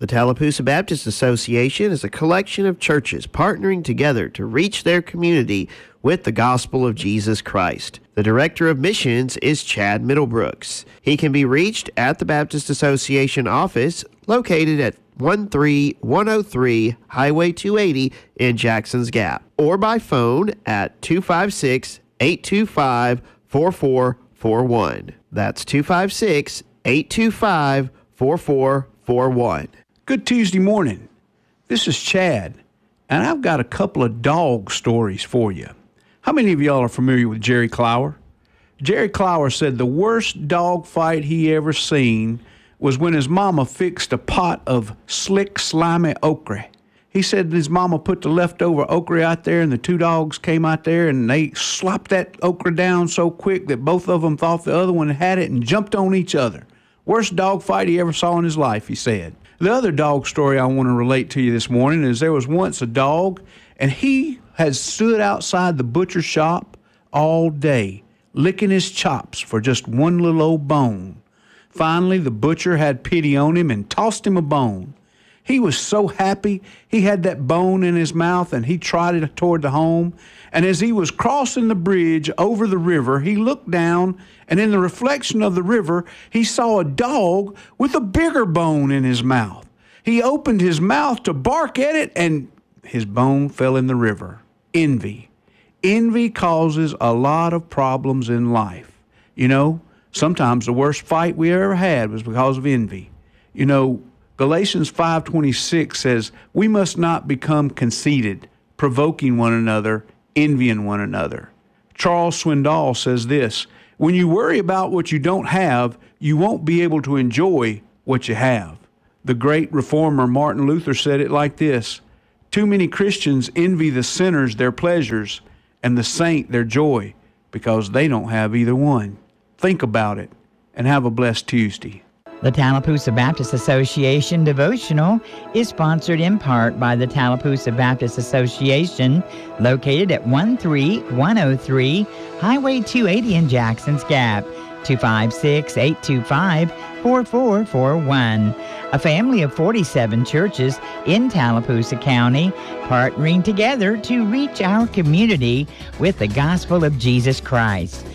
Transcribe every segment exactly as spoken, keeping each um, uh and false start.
The Tallapoosa Baptist Association is a collection of churches partnering together to reach their community with the gospel of Jesus Christ. The Director of Missions is Chad Middlebrooks. He can be reached at the Baptist Association office located at one three one oh three Highway two eighty in Jackson's Gap, or by phone at two five six, eight two five, four four four one. That's two five six, eight two five, four four four one. Good Tuesday morning. This is Chad, and I've got a couple of dog stories for you. How many of y'all are familiar with Jerry Clower? Jerry Clower said the worst dog fight he ever seen was when his mama fixed a pot of slick, slimy okra. He said his mama put the leftover okra out there, and the two dogs came out there, and they slopped that okra down so quick that both of them thought the other one had it and jumped on each other. Worst dog fight he ever saw in his life, he said. The other dog story I want to relate to you this morning is there was once a dog, and he had stood outside the butcher shop all day, licking his chops for just one little old bone. Finally, the butcher had pity on him and tossed him a bone. He was so happy he had that bone in his mouth, and he trotted toward the home. And as he was crossing the bridge over the river, he looked down, and in the reflection of the river, he saw a dog with a bigger bone in his mouth. He opened his mouth to bark at it, and his bone fell in the river. Envy. Envy causes a lot of problems in life. You know, sometimes the worst fight we ever had was because of envy. You know, Galatians five twenty-six says, we must not become conceited, provoking one another, envying one another. Charles Swindoll says this, when you worry about what you don't have, you won't be able to enjoy what you have. The great reformer Martin Luther said it like this, too many Christians envy the sinners their pleasures and the saint their joy because they don't have either one. Think about it and have a blessed Tuesday. The Tallapoosa Baptist Association devotional is sponsored in part by the Tallapoosa Baptist Association, located at one three one oh three Highway two eighty in Jackson's Gap, two five six, eight two five, four four four one. A family of forty-seven churches in Tallapoosa County, partnering together to reach our community with the gospel of Jesus Christ.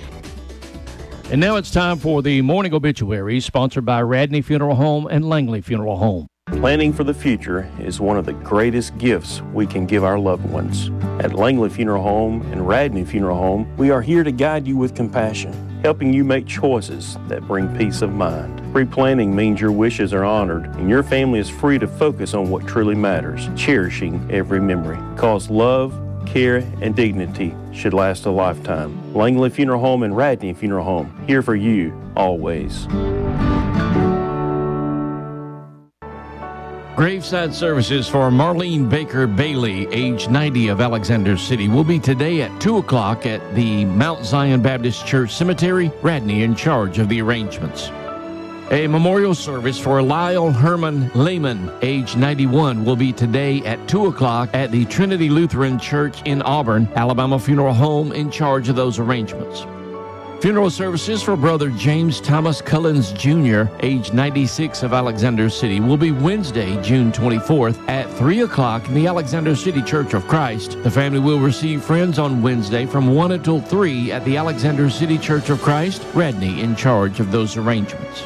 And now it's time for the morning obituary, sponsored by Radney Funeral Home and Langley Funeral Home. Planning for the future is one of the greatest gifts we can give our loved ones. At Langley Funeral Home and Radney Funeral Home, we are here to guide you with compassion, helping you make choices that bring peace of mind. Pre-planning means your wishes are honored and your family is free to focus on what truly matters, cherishing every memory. Because love, care, and dignity should last a lifetime. Langley Funeral Home and Radney Funeral Home, here for you always. Graveside services for Marlene Baker Bailey, age ninety, of Alexander City, will be today at two o'clock at the Mount Zion Baptist Church Cemetery. Radney in charge of the arrangements. A memorial service for Lyle Herman Lehman, age ninety-one, will be today at two o'clock at the Trinity Lutheran Church in Auburn. Alabama Funeral Home in charge of those arrangements. Funeral services for Brother James Thomas Cullins, Junior, age ninety-six, of Alexander City, will be Wednesday, June twenty-fourth at three o'clock in the Alexander City Church of Christ. The family will receive friends on Wednesday from one until three at the Alexander City Church of Christ. Radney in charge of those arrangements.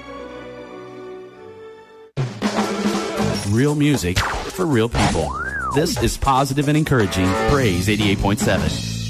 Real music for real people. This is positive and encouraging Praise eighty-eight point seven.